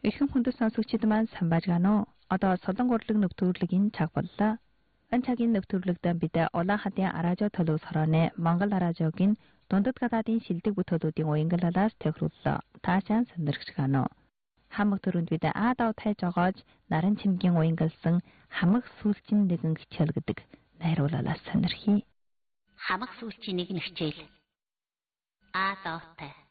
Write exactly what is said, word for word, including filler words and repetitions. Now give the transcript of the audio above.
Ихэнх хүндэт сонсогчид маань сайн байна уу? Одоо Солонгорлог нэвтрүүлгийн цаг боллоо. Энэ цагийн нэвтрүүлэгт бид Улаан хадын аражо төлөв сорооны Монгол аражогийн дундад гадаадын шилдэг бүтээлүүдийн уянгалалаас тохирууллаа. Таашаан сонирхож байна уу? Хамаг төрөнд бид аа дав тайж огоож наран цэмгийн уянгалсан хамаг сүүлчин нэгэн хичээл гэдэг найруулалаас сонирхий. Хамаг сүүлчийн нэгэн хичээл. Аа давтай.